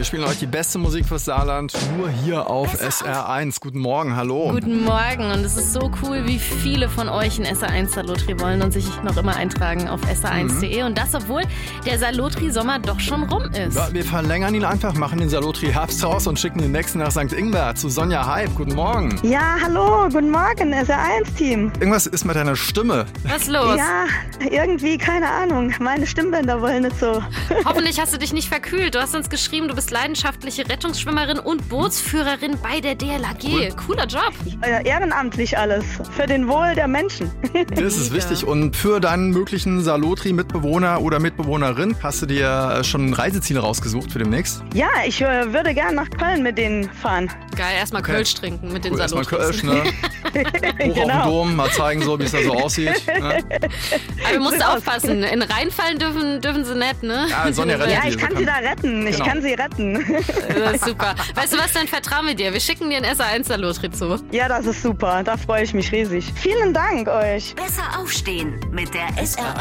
spielen euch die beste Musik fürs Saarland, nur hier auf SR1. Guten Morgen, hallo. Guten Morgen und es ist so cool, wie viele von euch in SR1 Saarlottery wollen und sich noch immer eintragen auf sr1.de. Und das, obwohl der Saarlottery-Sommer doch schon rum ist. Ja, wir verlängern ihn einfach, machen den Saarlottery Herbst raus und schicken den nächsten nach St. Ingbert zu Sonja Hype. Guten Morgen. Ja, hallo, guten Morgen, SR1-Team. Irgendwas ist mit deiner Stimme. Was ist los? Ja, irgendwie, keine Ahnung, meine Stimmbänder wollen nicht so. Hoffentlich hast du dich nicht verkühlt. Du hast uns geschrieben, du bist leidenschaftliche Rettungsschwimmerin und Bootsführerin bei der DLRG. Cooler Job. Ehrenamtlich alles, für den Wohl der Menschen. Das ist wichtig. Und für deinen möglichen Saarlottery-Mitbewohner oder Mitbewohnerin hast du dir schon Reiseziele rausgesucht für demnächst? Ja, ich würde gern nach Köln mit denen fahren. Geil, erstmal Kölsch trinken mit den Cool, erstmal Saarlotteries. Kölsch, ne? Hoch auf den Dom, mal zeigen so, wie es da so aussieht. Ne? Aber du musst aufpassen, in reinfallen dürfen sie nicht, ne? Ja, Sonja rettet Ja, die, ich kann sie da retten, ich Genau. kann sie retten. Das ist super. Weißt du was, dann vertrauen wir dir. Wir schicken dir ein SR1 Saarlottery zu. Ja, das ist super, da freue ich mich riesig. Vielen Dank euch. Besser aufstehen mit der SR